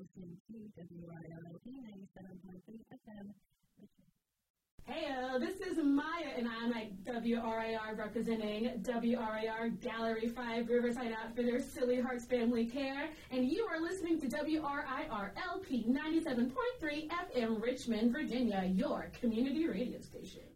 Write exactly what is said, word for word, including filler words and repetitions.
listening to W R I R ninety-seven point three F M. Hey, uh, this is Maya, and I'm at W R I R representing W R I R Gallery five Riverside Outfitters Silly Hearts Family Care, and you are listening to W R I R L P ninety-seven point three F M Richmond, Virginia, your community radio station.